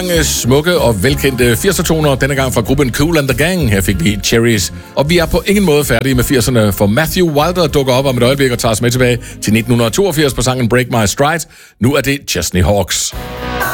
Smukke og velkendte 80'er-toner, denne gang fra gruppen Kool and the Gang. Her fik vi Cherries. Og vi er på ingen måde færdige med 80'erne, for Matthew Wilder dukker op om et øjeblik og tager os med tilbage til 1982 på sangen Break My Stride. Nu er det Chesney Hawks.